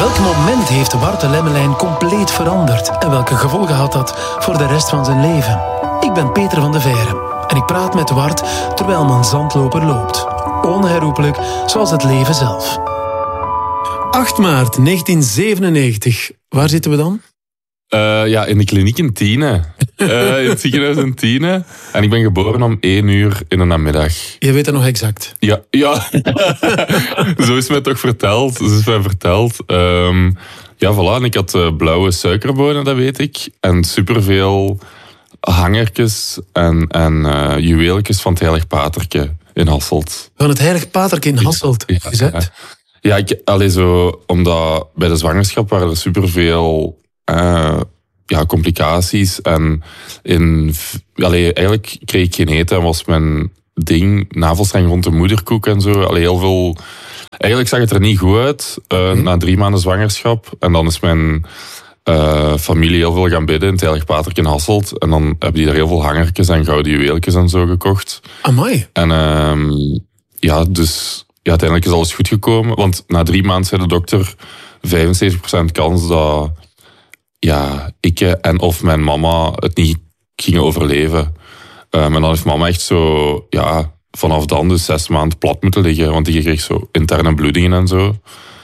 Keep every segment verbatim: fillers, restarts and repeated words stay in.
Welk moment heeft Wart de Lemmelijn compleet veranderd? En welke gevolgen had dat voor de rest van zijn leven? Ik ben Peter van de Veire en ik praat met Wart terwijl mijn zandloper loopt. Onherroepelijk, zoals het leven zelf. acht maart negentien zevenennegentig. Waar zitten we dan? Uh, ja, in de kliniek in Tiene. Uh, in het ziekenhuis in Tiene. En ik ben geboren om één uur in de namiddag. Je weet dat nog exact? Ja, ja. Zo is mij toch verteld. Zo is mij verteld. Um, ja, voilà. En ik had uh, blauwe suikerbonen, dat weet ik. En superveel hangertjes en, en uh, juweeltjes van het Heilig Paterke in Hasselt. Van het Heilig Paterke in Hasselt, ja, gezet? Ja, ja ik, allee, zo, omdat bij de zwangerschap waren er superveel uh, ja, complicaties. En in, allee, eigenlijk kreeg ik geen eten en was mijn ding navelstreng rond de moederkoek en zo. Allee, heel veel... Eigenlijk zag het er niet goed uit uh, okay. na drie maanden zwangerschap. En dan is mijn uh, familie heel veel gaan bidden in het Heilig Paterke in Hasselt. En dan hebben die er heel veel hangertjes en gouden juweeltjes en zo gekocht. Amai. En uh, ja, dus ja, uiteindelijk is alles goed gekomen. Want na drie maanden zei de dokter vijfenzeventig procent kans dat ja, ik en of mijn mama het niet gingen overleven. Um, en dan heeft mama echt zo, ja, vanaf dan dus zes maanden plat moeten liggen. Want die kreeg zo interne bloedingen en zo.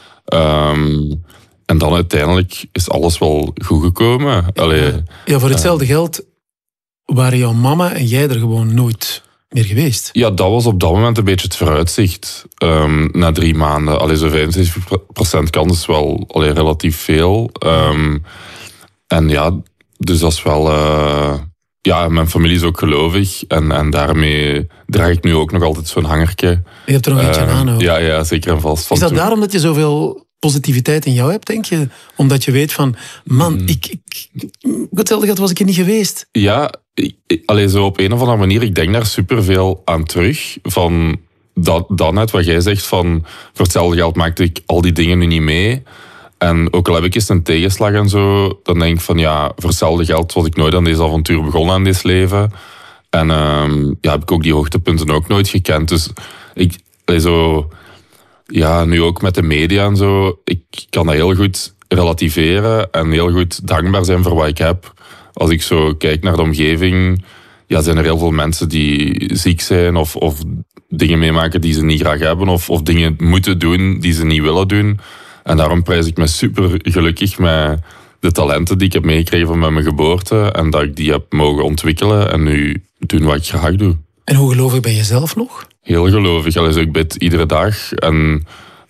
Um, en dan uiteindelijk is alles wel goed gekomen. Allee, ja, voor hetzelfde uh, geld waren jouw mama en jij er gewoon nooit meer geweest. Ja, dat was op dat moment een beetje het vooruitzicht. Um, na drie maanden. Allee, zo'n vijfenzeventig procent kans is wel allee, relatief veel. Um, en ja, dus dat is wel... Uh, ja, mijn familie is ook gelovig. En, en daarmee draag ik nu ook nog altijd zo'n hangertje. Je hebt er nog eentje uh, aan ook. Ja, ja, zeker en vast. Is dat daarom dat je zoveel positiviteit in jou hebt, denk je? Omdat je weet van, man, mm. ik, ik, hetzelfde geld was ik er niet geweest. Ja, alleen zo op een of andere manier, ik denk daar superveel aan terug. Van dat, dat net wat jij zegt, van voor hetzelfde geld maakte ik al die dingen nu niet mee. En ook al heb ik eens een tegenslag en zo, dan denk ik van ja, voor hetzelfde geld was ik nooit aan deze avontuur begonnen aan dit leven. En um, ja, heb ik ook die hoogtepunten ook nooit gekend. Dus ik, zo, ja, nu ook met de media en zo, ik kan dat heel goed relativeren en heel goed dankbaar zijn voor wat ik heb. Als ik zo kijk naar de omgeving, ja, zijn er heel veel mensen die ziek zijn of, of dingen meemaken die ze niet graag hebben of, of dingen moeten doen die ze niet willen doen. En daarom prijs ik me super gelukkig met de talenten die ik heb meegekregen met mijn geboorte en dat ik die heb mogen ontwikkelen en nu doen wat ik graag doe. En hoe gelovig ben je zelf nog? Heel gelovig. Dus ik bid iedere dag en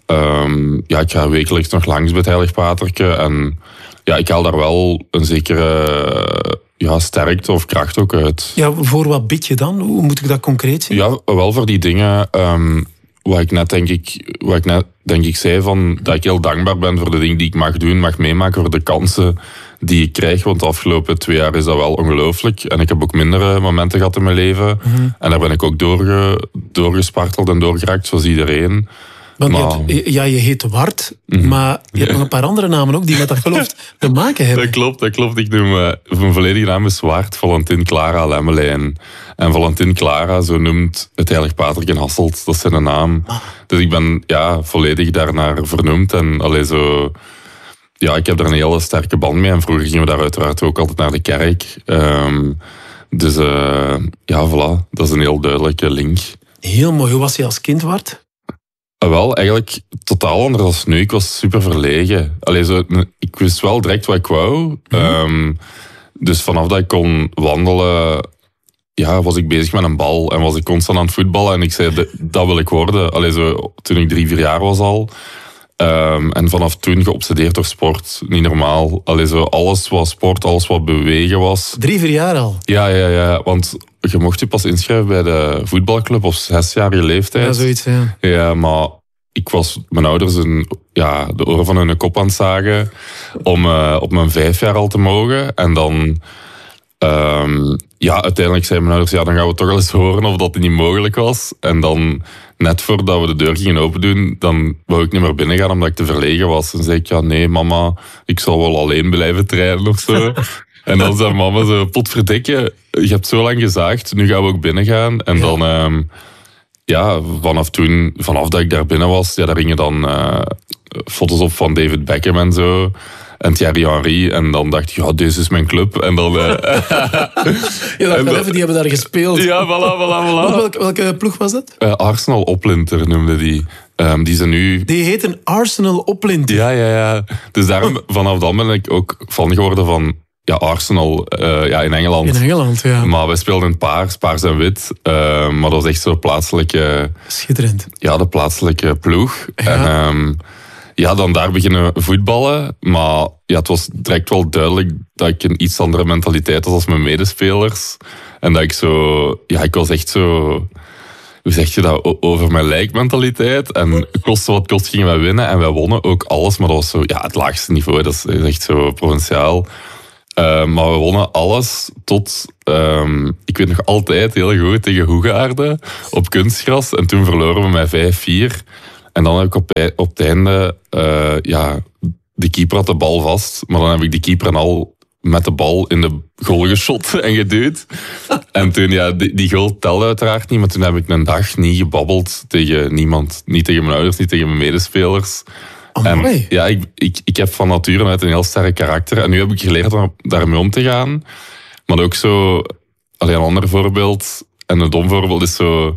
um, ja, ik ga wekelijks nog langs bij het Heilig Paterke en ja, ik haal daar wel een zekere ja, sterkte of kracht ook uit. Ja, voor wat bid je dan? Hoe moet ik dat concreet zien? Ja, wel voor die dingen... Um, Wat ik net denk ik, wat ik net denk ik zei, van, dat ik heel dankbaar ben voor de dingen die ik mag doen, mag meemaken, voor de kansen die ik krijg. Want de afgelopen twee jaar is dat wel ongelooflijk. En ik heb ook mindere momenten gehad in mijn leven. Mm-hmm. En daar ben ik ook doorge, doorgesparteld en doorgeraakt, zoals iedereen. Want maar, je hebt, ja, je heet Wart, mm-hmm. maar je hebt nog een paar andere namen ook die met dat geloof te maken hebben. Dat klopt, dat klopt. Ik noem, uh, mijn volledige naam is Wart Valentin Clara Lemmelijn. En Valentin Clara, zo noemt het Heilig Paterke in Hasselt, dat is zijn naam. Ah. Dus ik ben ja, volledig daarnaar vernoemd. En allee, zo, ja, ik heb daar een hele sterke band mee. En vroeger gingen we daar uiteraard ook altijd naar de kerk. Um, dus uh, ja, voilà, dat is een heel duidelijke link. Heel mooi. Hoe was je als kind, Wart? Uh, wel, eigenlijk totaal anders dan nu. Ik was super verlegen. Allee, zo, ik wist wel direct wat ik wou. Mm-hmm. Um, dus vanaf dat ik kon wandelen... Ja, was ik bezig met een bal en was ik constant aan het voetballen. En ik zei, dat wil ik worden. Allee, zo, toen ik drie, vier jaar was al. Um, en vanaf toen geobsedeerd door sport. Niet normaal. Allee, zo, alles wat sport, alles wat bewegen was. Drie, vier jaar al? Ja, ja, ja. Want je mocht je pas inschrijven bij de voetbalclub op zesjarige leeftijd. Ja, zoiets, ja. Ja, maar ik was mijn ouders een, ja, de oren van hun kop aan het zagen om uh, op mijn vijf jaar al te mogen. En dan... Um, ja, uiteindelijk zei mijn ouders, ja, dan gaan we toch wel eens horen of dat niet mogelijk was. En dan, net voordat we de deur gingen open doen, dan wou ik niet meer binnen gaan omdat ik te verlegen was. En zei ik, ja, nee, mama, ik zal wel alleen blijven trainen of zo. En dan zei mama zo, potverdikke, je hebt zo lang gezaagd, nu gaan we ook binnen gaan. En ja. dan, um, ja, vanaf toen, vanaf dat ik daar binnen was, ja, daar gingen dan uh, foto's op van David Beckham en zo. En Thierry Henry. En dan dacht ik, ja, deze is mijn club. En dan... Uh, Je dacht wel even, die hebben daar gespeeld. Ja, voilà, voilà, voilà. Welke, welke ploeg was dat? Uh, Arsenal Oplinter noemde die. Um, die zijn nu... Die heet een Arsenal Oplinter. Ja, ja, ja. Dus daarom, vanaf dan ben ik ook fan geworden van ja, Arsenal uh, ja, in Engeland. In Engeland, ja. Maar wij speelden in paars, paars en wit. Uh, maar dat was echt zo'n plaatselijke... Schitterend. Ja, de plaatselijke ploeg. Ja. En um, ja, dan daar beginnen voetballen. Maar ja, het was direct wel duidelijk dat ik een iets andere mentaliteit had als mijn medespelers. En dat ik zo... Ja, ik was echt zo... Hoe zeg je dat? Over mijn lijkmentaliteit. En koste wat kost gingen wij winnen. En wij wonnen ook alles. Maar dat was zo... Ja, het laagste niveau. Dat is echt zo provinciaal. Uh, maar we wonnen alles tot... Um, ik weet nog altijd heel goed tegen Hoegaarden op kunstgras. En toen verloren we met vijf vier. En dan heb ik op, op het einde... Uh, ja, de keeper had de bal vast. Maar dan heb ik de keeper en al met de bal in de goal geschot en geduwd. En toen, ja, die, die goal telde uiteraard niet. Maar toen heb ik een dag niet gebabbeld tegen niemand. Niet tegen mijn ouders, niet tegen mijn medespelers. En, ja, ik, ik, ik heb van nature uit een heel sterk karakter. En nu heb ik geleerd om daarmee om te gaan. Maar ook zo... Alleen een ander voorbeeld. En een dom voorbeeld is zo...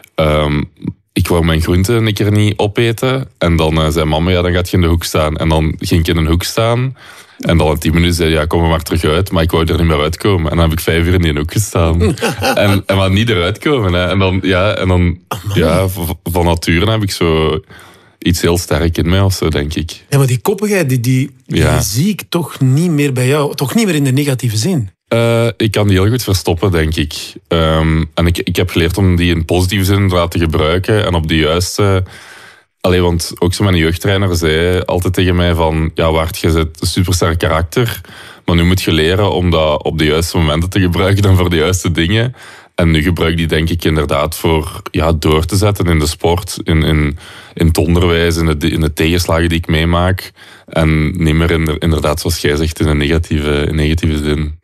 Um, ik wou mijn groenten een keer niet opeten. En dan uh, zei mama, ja, dan gaat je in de hoek staan. En dan ging ik in een hoek staan. En dan in tien minuten zei ja, kom er maar terug uit. Maar ik wou er niet meer uitkomen. En dan heb ik vijf uur in die hoek gestaan. en, en maar niet eruit komen. Hè. En dan, ja, en dan ja, van nature heb ik zo... iets heel sterk in mij of zo, denk ik. Ja, maar die koppigheid, die, die, die ja. zie ik toch niet meer bij jou. Toch niet meer in de negatieve zin. Uh, ik kan die heel goed verstoppen, denk ik. Um, en ik, ik heb geleerd om die in positieve zin te gebruiken. En op de juiste... Allee, want ook zo mijn jeugdtrainer zei altijd tegen mij van... Ja, Wart, je zet een supersterk karakter. Maar nu moet je leren om dat op de juiste momenten te gebruiken dan voor de juiste dingen. En nu gebruik die denk ik inderdaad voor ja, door te zetten in de sport, in, in, in het onderwijs, in de, in de tegenslagen die ik meemaak. En niet meer in, inderdaad, zoals jij zegt, in een negatieve, in negatieve zin.